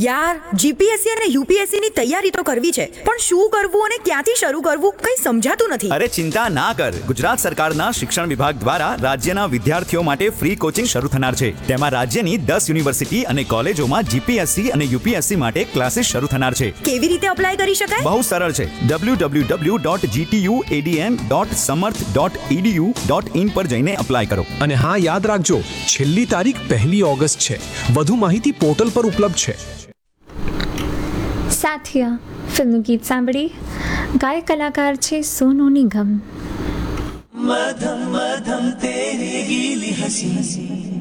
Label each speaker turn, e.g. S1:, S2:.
S1: યાર, જીપીએસસી અને યુપીએસસી ની તૈયારી તો કરવી છે, પણ શું કરવું અને ક્યાંથી શરૂ કરવું કંઈ સમજાતું નથી.
S2: અરે ચિંતા ના કર, ગુજરાત સરકારના શિક્ષણ વિભાગ દ્વારા રાજ્યના વિદ્યાર્થીઓ માટે ફ્રી કોચિંગ શરૂ થનાર છે. તેમાં રાજ્યની 10 યુનિવર્સિટી અને કોલેજોમાં જીપીએસસી અને યુપીએસસી માટે ક્લાસીસ શરૂ થનાર છે.
S1: કેવી રીતે અપ્લાય કરી શકાય?
S2: બહુ સરળ છે. www.gtuadm.samarth.edu.in પર જઈને અપ્લાય કરો.
S3: અને હા, યાદ રાખજો, છેલ્લી તારીખ 1 ઓગસ્ટ છે. વધુ માહિતી પોર્ટલ પર ઉપલબ્ધ છે.
S4: સાથિયા ફિલ્મનું ગીત સાંભળી. ગાયક કલાકાર છે સોનુ નિગમ.
S5: मधम मधम तेरी गीली हंसी